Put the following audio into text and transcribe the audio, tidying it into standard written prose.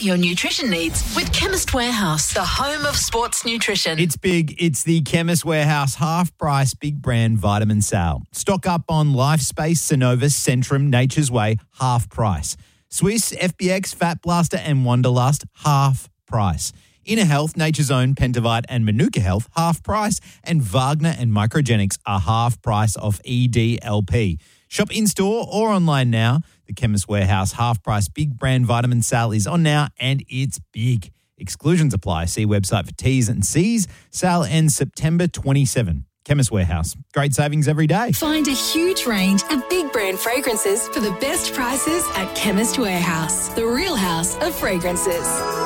your nutrition needs with Chemist Warehouse, the home of sports nutrition. It's big. It's the Chemist Warehouse half-price big brand vitamin sale. Stock up on LifeSpace, Synovus, Centrum, Nature's Way, half price. Swiss, FBX, Fat Blaster and Wanderlust, half price. Inner Health, Nature's Own, Pentavite and Manuka Health, half price. And Wagner and Microgenics are half price off EDLP. Shop in-store or online now. The Chemist Warehouse half-price big brand vitamin sale is on now and it's big. Exclusions apply. See website for T's and C's. Sale ends September 27. Chemist Warehouse. Great savings every day. Find a huge range of big brand fragrances for the best prices at Chemist Warehouse, the real house of fragrances.